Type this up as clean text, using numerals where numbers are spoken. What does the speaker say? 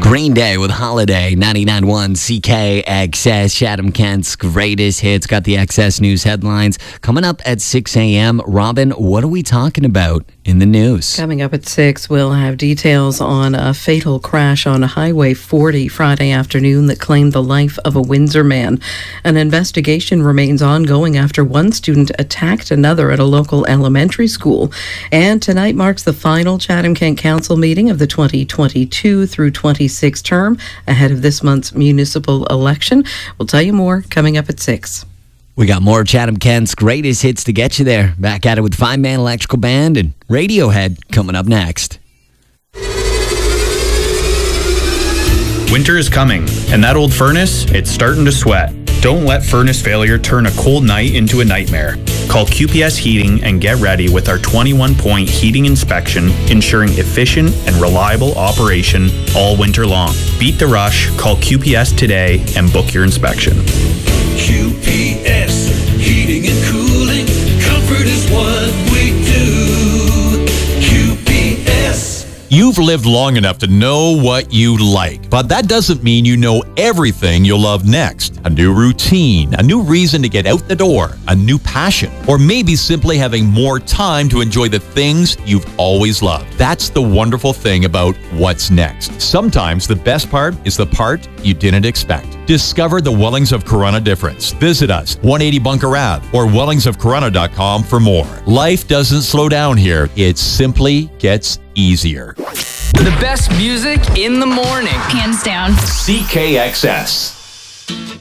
Green Day with Holiday, 99.1 CKXS, Chatham Kent's greatest hits. Got the XS News headlines. Coming up at 6 a.m. Robin, what are we talking about in the news? Coming up at 6, we'll have details on a fatal crash on Highway 40 Friday afternoon that claimed the life of a Windsor man. An investigation remains ongoing after one student attacked another at a local elementary school. And tonight marks the final Chatham Kent Council meeting of the 2022 through 26 term ahead of this month's municipal election. We'll tell you more coming up at 6. We got more Chatham Kent's greatest hits to get you there. Back at it with Five Man Electrical Band and Radiohead coming up next. Winter is coming, and that old furnace, it's starting to sweat. Don't let furnace failure turn a cold night into a nightmare. Call QPS Heating and get ready with our 21-point heating inspection, ensuring efficient and reliable operation all winter long. Beat the rush, call QPS today, and book your inspection. QPS, heating and cooling, comfort is what we do. QPS. You've lived long enough to know what you like, but that doesn't mean you know everything you'll love next. A new routine, a new reason to get out the door, a new passion, or maybe simply having more time to enjoy the things you've always loved. That's the wonderful thing about what's next. Sometimes the best part is the part you didn't expect. Discover the Wellings of Corunna difference. Visit us, 180 Bunker Ave, or wellingsofcorunna.com for more. Life doesn't slow down here. It simply gets easier. The best music in the morning. Hands down. CKXS.